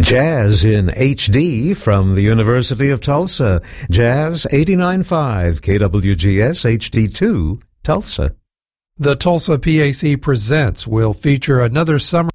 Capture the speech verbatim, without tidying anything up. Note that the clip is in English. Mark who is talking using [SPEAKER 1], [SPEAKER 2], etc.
[SPEAKER 1] Jazz in H D from the University of Tulsa. Jazz eighty-nine point five K W G S H D two, Tulsa.
[SPEAKER 2] The Tulsa P A C Presents will feature another summer